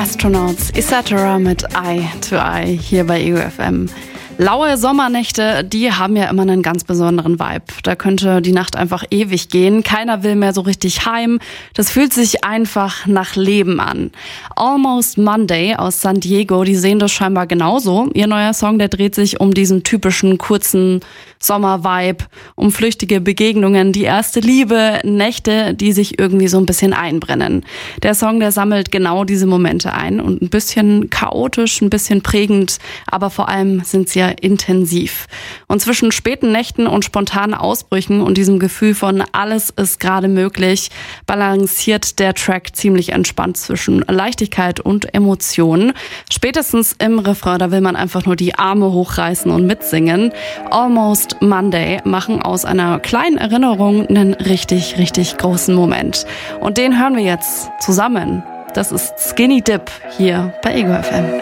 Astronauts etc. mit Eye to Eye hier bei Ego FM. Laue Sommernächte, die haben ja immer einen ganz besonderen Vibe. Da könnte die Nacht einfach ewig gehen. Keiner will mehr so richtig heim. Das fühlt sich einfach nach Leben an. Almost Monday aus San Diego, die sehen das scheinbar genauso. Ihr neuer Song, der dreht sich um diesen typischen kurzen Sommer-Vibe, um flüchtige Begegnungen, die erste Liebe, Nächte, die sich irgendwie so ein bisschen einbrennen. Der Song, der sammelt genau diese Momente ein und ein bisschen chaotisch, ein bisschen prägend, aber vor allem sind sie intensiv. Und zwischen späten Nächten und spontanen Ausbrüchen und diesem Gefühl von alles ist gerade möglich, balanciert der Track ziemlich entspannt zwischen Leichtigkeit und Emotionen. Spätestens im Refrain, da will man einfach nur die Arme hochreißen und mitsingen. Almost Monday machen aus einer kleinen Erinnerung einen richtig, richtig großen Moment. Und den hören wir jetzt zusammen. Das ist Skinny Dip hier bei Ego FM.